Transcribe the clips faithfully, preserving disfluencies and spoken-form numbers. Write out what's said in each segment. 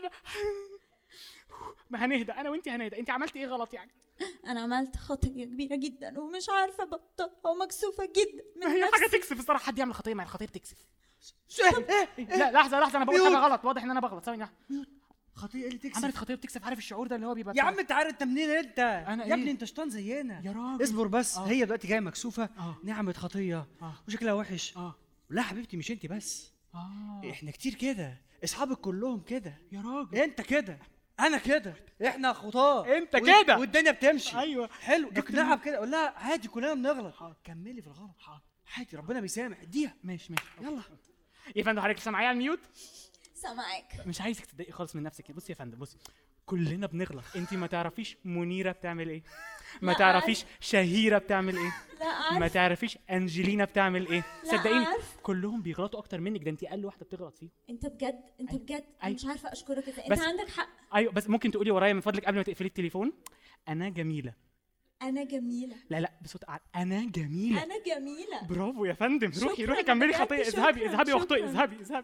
ما هنهدى انا وانت هنهدى. انت عملتي ايه غلط يعني؟ انا عملت خطيه كبيره جدا ومش عارفه ابطلها ومكسوفه جدا من ما هي نفسي. حاجه تكسف الصراحه، حد يعمل خطيه؟ ما الخطيه بتكسف. ايه لا لحظه لحظه، انا بقول حاجه غلط، واضح ان انا بغلط. ثواني. خطيه اللي تكسب؟ عملت خطيه بتكسف، عارف الشعور ده اللي هو بيبقى يا عم انت عارف انت منين انت؟ أنا يا إيه؟ ابني انت شيطان زينا يا راجل. اصبر بس. آه. هي دلوقتي جايه مكسوفه، آه. نعمت خطيه آه. وشكلها وحش. اه لا حبيبتي مش انت بس، اه احنا كتير كده، اصحابك كلهم كده، يا راجل. انت كده، انا كده، احنا خطاه، انت و- كده. والدنيا بتمشي. ايوه حلو، جبت اقنعها منين؟ بكده، قول لها عادي كلنا بنغلط، حاضر. كملي في الغلط، حاضر. عادي ربنا بيسامح، اديها. ماشي ماشي يلا. يا فندم حضرتك لسه معايا على الميوت؟ سامعاك. مش عايزك تضايقي خالص من نفسك. بصي يا فندم، بصي كلنا بنغلط. انت ما تعرفيش منيره بتعمل ايه، ما لا تعرفيش شهيره بتعمل ايه، لا ما عارف. تعرفيش انجلينا بتعمل ايه. لا صدقيني عارف. كلهم بيغلطوا اكتر منك، ده انت اقل واحده بتغلط فيه. انت بجد انت بجد انا أيوة. مش عارفه اشكرك ازاي. بس- انت عندك حق. ايوه بس ممكن تقولي ورايا من فضلك قبل ما تقفلي التليفون؟ انا جميله. انا جميله. لا لا بصوت اعلى، انا جميله. انا جميله. برافو يا فندم. روحي شكراً روحي كملي بجد، خطيه. شكراً، اذهبي اذهبي يا اختي، شكراً. اذهبي اذهبي.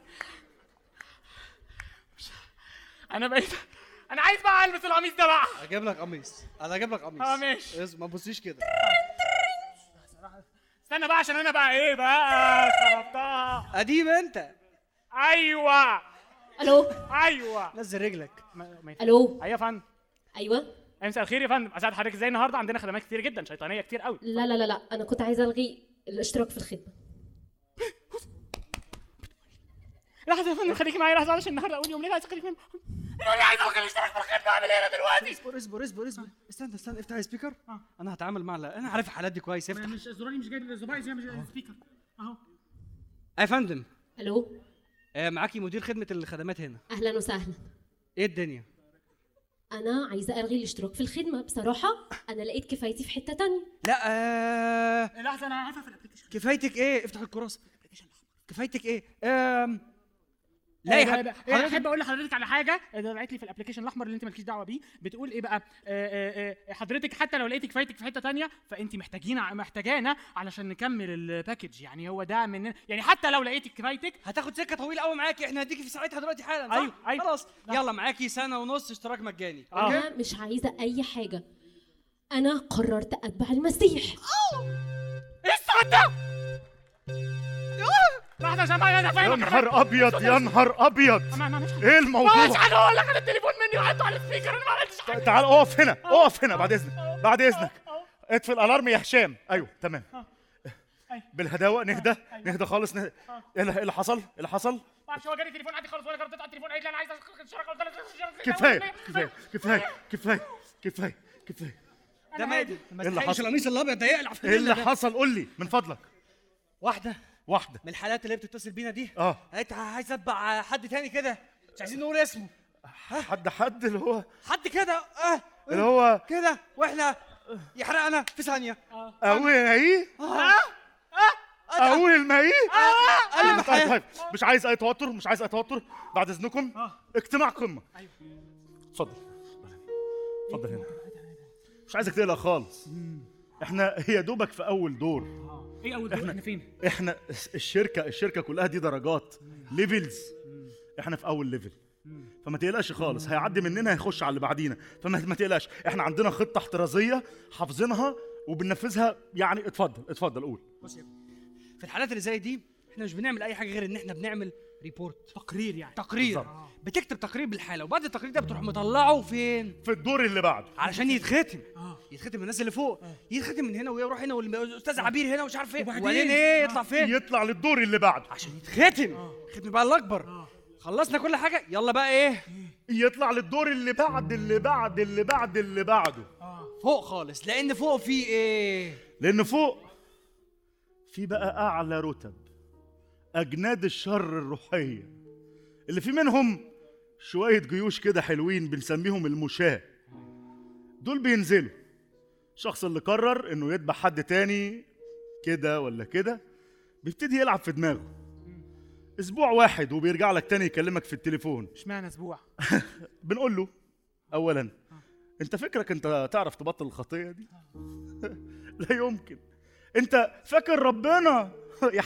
انا بقيت انا عايز بقى البس القميص ده بقى. اجيب لك قميص، انا اجيب لك قميص. اه ماشي. اسم- ما تبصيش كده. استنى بقى عشان انا بقى ايه بقى خربتها. اديب انت. ايوه الو ايوه. نزل رجلك. ما- ما ينفعش. الو ايوه يا فندم. ايوه. مساء الخير يا فندم، اسعد حضرتك ازاي؟ النهارده عندنا خدمات كتير جدا شيطانيه كتير قوي. لا لا لا لا انا كنت عايزه الغي الاشتراك في الخدمه. لحظه يا فندم خليكي معايا لحظه، عشان النهارده اول يوم ليه عايز خليكي معايا. انا عايز اخد الاشتراك في الخدمه، اعمل ايه انا دلوقتي؟ اصبر اصبر اصبر اصبر استنى استنى افتح السبيكر. انا هتعامل مع ال- انا عارف الحالات دي كويس. افتح. مش زراري مش جايب الزباين زي مش السبيكر اهو. يا فندم الو آه معاكي مدير خدمه الخدمات هنا. اهلا وسهلا. ايه الدنيا؟ انا عايزه الغي الاشتراك في الخدمه بصراحه، انا لقيت كفايتي في حته تانية. لا آه لحظه انا عارفه في الابلكيشن. كفايتك ايه؟ افتح الكراسه. كفايتك ايه؟ آم لا يا حبيبي انا احب اقول لحضرتك على حاجه طلعت لي في الابلكيشن الاحمر اللي انت مالكيش دعوه بيه. بتقول ايه بقى؟ آه، آه، آه، حضرتك حتى لو لقيتك فايتك في حته تانية فانت محتاجين محتاجانا علشان نكمل الباكج. يعني هو ده من يعني حتى لو لقيتك فايتك هتاخد سكه طويله قوي معاكي، احنا هنديكي في ساعتها دلوقتي حالا. صح؟ أيوة، أيوة. خلاص يلا معاكي سنه ونص اشتراك مجاني. آه. انا مش عايزه اي حاجه، انا قررت اتبع المسيح. ايه الصوت ده؟ لحظه عشان بقى انا يا فاهمك. نهار ابيض يا نهار ابيض. ما ما مش ايه مش الموضوع؟ هقول لك انا التليفون مني وحطه على السبيكر، انا ما عملتش حاجه. تعال اقف هنا اقف هنا بعد اذنك بعد اذنك. اطفي الالارم يا هشام. ايوه تمام. بالهداوه نهدى نهدى خالص نهدى. ايه اللي- إيه اللي حصل؟ ايه اللي حصل؟ ما اعرفش، هو جالي تليفون عندي خالص وانا رديت على التليفون قالت لي انا عايز اشترك. قلت لها كفايه كفايه كفايه كفايه كفايه كفايه. ده مادي ما إيه اللي تحقش حصل؟ القميص الابيض ده يقلع في ايه اللي ده. حصل؟ قول لي من فضلك. واحده واحده من الحالات اللي هي بتتصل بينا دي اه قالت عايز اتبع حد تاني كده، مش عايزين نقول اسمه، حد حد اللي هو حد كده اه اللي هو كده واحنا يحرقنا في ثانيه. اول ايه اه اول ما ايه قال لي طيب محيا. طيب مش عايز اي توتر مش عايز اي توتر بعد اذنكم. اجتماع قمه. اتفضل اتفضل هنا. مش عايزك تقلق خالص. احنا هي دوبك في اول دور. ايه اول دور؟ احنا فين؟ احنا الشركه الشركه كلها دي درجات ليفلز. احنا في اول ليفل فما تقلقش خالص. هيعدي مننا هيخش على اللي بعدينا فما ما تقلقش. احنا عندنا خطه احترازيه حافظينها وبننفذها. يعني اتفضل اتفضل قول. بص يا ابني في الحالات اللي زي دي احنا مش بنعمل اي حاجه غير ان احنا بنعمل ريبورت، تقرير يعني. تقرير. بالظبط. بتكتب تقرير بالحاله وبعد التقرير ده بتروح مطلعه فين؟ في الدور اللي بعده علشان يتختم. اه يتختم من الناس اللي فوق، يتختم من هنا ويروح هنا والاستاذ عبير هنا ومش عارف ايه، وبعدين؟ وبعدين ايه آه. يطلع فين؟ يطلع للدور اللي بعده عشان يتختم. ختم بقى الاكبر. خلصنا كل حاجه يلا بقى ايه؟ يطلع للدور اللي بعد اللي بعد اللي بعد اللي بعده فوق خالص، لان فوق في ايه؟ لان فوق في بقى اعلى رتب اجناد الشر الروحيه اللي في منهم شويه جيوش كده حلوين بنسميهم المشاة. دول بينزلوا الشخص اللي قرر انه يذبح حد تاني كده ولا كده بيبتدي يلعب في دماغه اسبوع واحد وبيرجع لك تاني يكلمك في التليفون. اشمعنى اسبوع؟ بنقول له اولا انت فكرك انت تعرف تبطل الخطيه دي؟ لا يمكن. انت فاكر ربنا